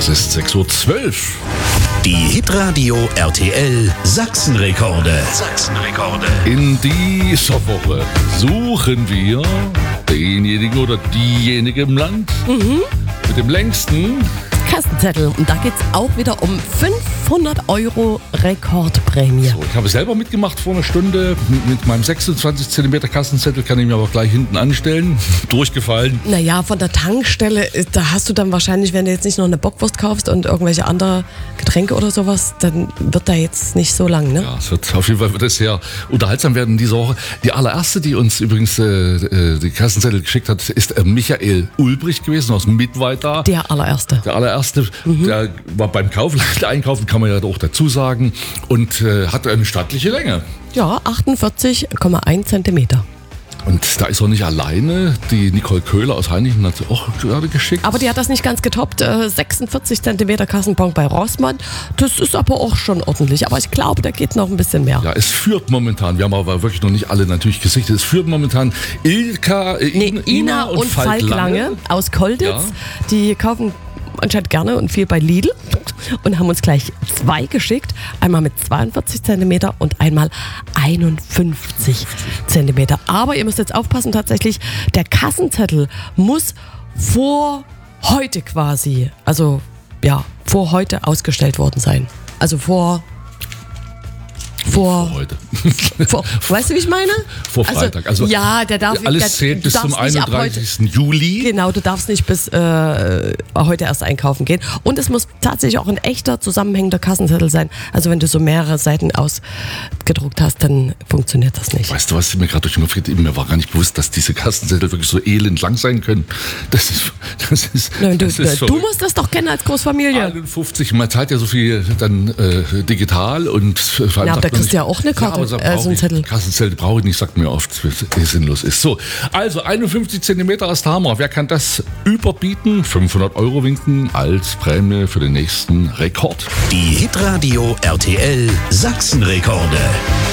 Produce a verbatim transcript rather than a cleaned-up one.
Es ist sechs Uhr zwölf. Die Hitradio R T L Sachsenrekorde. Sachsenrekorde. In dieser Woche suchen wir denjenigen oder diejenige im Land Mhm. mit dem längsten Kassenzettel. Und da geht es auch wieder um fünfhundert Euro Rekordprämie. So, ich habe selber mitgemacht vor einer Stunde. Mit, mit meinem sechsundzwanzig Zentimeter Kassenzettel kann ich mir aber gleich hinten anstellen. Durchgefallen. Naja, von der Tankstelle, ist- da hast du dann wahrscheinlich, wenn du jetzt nicht noch eine Bockwurst kaufst und irgendwelche andere Getränke oder sowas, dann wird da jetzt nicht so lang, ne? Ja, es wird auf jeden Fall wird es sehr unterhaltsam werden in dieser Woche. Die allererste, die uns übrigens äh, äh, die Kassenzettel geschickt hat, ist äh, Michael Ulbricht gewesen aus Mittweida. Der allererste. Der allererste, der war beim Kaufland einkaufen, kann man ja auch dazu sagen, und äh, hat eine stattliche Länge. Ja, achtundvierzig Komma eins Zentimeter. Und da ist er nicht alleine. Die Nicole Köhler aus Heinichen hat sie auch gerade geschickt. Aber die hat das nicht ganz getoppt. Äh, sechsundvierzig Zentimeter Kassenbon bei Rossmann. Das ist aber auch schon ordentlich. Aber ich glaube, da geht noch ein bisschen mehr. Ja, es führt momentan, wir haben aber wirklich noch nicht alle natürlich gesichtet, es führt momentan Ilka, äh, Nee, Ina, Ina und, Falk Lange aus Kolditz. Ja. Die kaufen anscheinend gerne und viel bei Lidl und haben uns gleich zwei geschickt. Einmal mit zweiundvierzig Zentimeter und einmal einundfünfzig Zentimeter. Aber ihr müsst jetzt aufpassen, tatsächlich, der Kassenzettel muss vor heute quasi, also ja, vor heute ausgestellt worden sein. Also vor... Vor, Heute. vor, weißt du, wie ich meine? Vor Freitag. Also, ja, der darf alles der, zählt du bis zum darfst nicht ab heute- einunddreißigsten Juli. Genau, du darfst nicht bis äh, heute erst einkaufen gehen. Und es muss tatsächlich auch ein echter, zusammenhängender Kassenzettel sein. Also wenn du so mehrere Seiten ausgedruckt hast, dann funktioniert das nicht. Weißt du, was mir gerade durch den Kopf geht? Mir war gar nicht bewusst, dass diese Kassenzettel wirklich so elend lang sein können. Das ist, das ist, Nein, du, das ist du verrückt. musst das doch kennen als Großfamilie. einundfünfzig, man zahlt ja so viel dann äh, digital und vor allem Ja, aber sagt da man kriegst du ja auch eine Karte, aber so äh, brauch so einen ich- Zettel. Kassenzettel brauche ich nicht, sagt mir oft, dass es sinnlos ist. So, also einundfünfzig Zentimeter ist der Hammer. Wer kann das überbieten? fünfhundert Euro winken als Prämie für den nächsten Rekord. Die Hitradio R T L Sachsenrekorde.